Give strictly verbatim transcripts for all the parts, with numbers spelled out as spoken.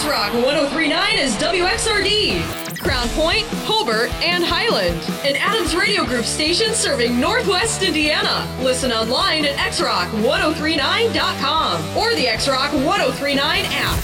X-Rock one oh three point nine is W X R D. Crown Point, Hobart, and Highland. An Adams Radio Group station serving Northwest Indiana. Listen online at x rock ten thirty-nine dot com or the X-Rock ten thirty-nine app.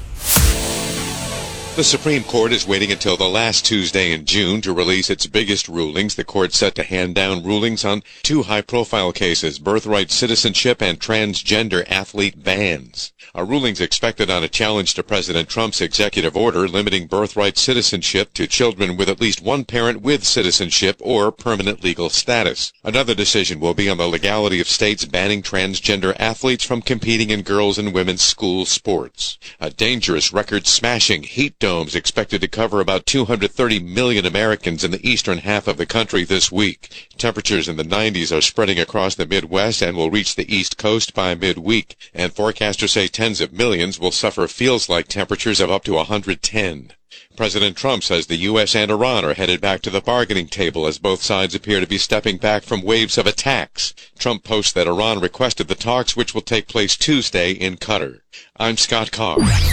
The Supreme Court is waiting until the last Tuesday in June to release its biggest rulings. The court set to hand down rulings on two high-profile cases, birthright citizenship and transgender athlete bans. A ruling's expected on a challenge to President Trump's executive order limiting birthright citizenship to children with at least one parent with citizenship or permanent legal status. Another decision will be on the legality of states banning transgender athletes from competing in girls' and women's school sports. A dangerous record-smashing heat dome is expected to cover about two hundred thirty million Americans in the eastern half of the country this week. Temperatures in the nineties are spreading across the Midwest and will reach the East Coast by midweek, and forecasters say tens of millions will suffer feels-like temperatures of up to one hundred ten. President Trump says the U S and Iran are headed back to the bargaining table as both sides appear to be stepping back from waves of attacks. Trump posts that Iran requested the talks, which will take place Tuesday in Qatar. I'm Scott Carr.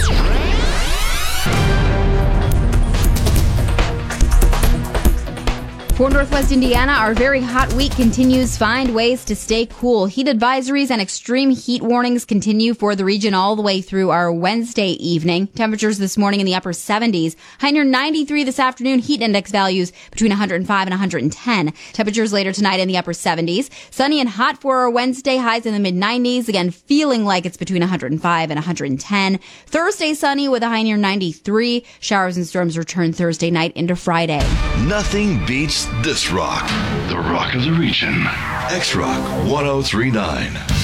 For Northwest Indiana, our very hot week continues. Find ways to stay cool. Heat advisories and extreme heat warnings continue for the region all the way through our Wednesday evening. Temperatures this morning in the upper seventies. High near ninety-three this afternoon. Heat index values between one hundred five and one hundred ten. Temperatures later tonight in the upper seventies. Sunny and hot for our Wednesday. Highs in the mid nineties. Again, feeling like it's between one hundred five and one hundred ten. Thursday sunny with a high near ninety-three. Showers and storms return Thursday night into Friday. Nothing beats this rock, the rock of the region. X-Rock ten thirty-nine.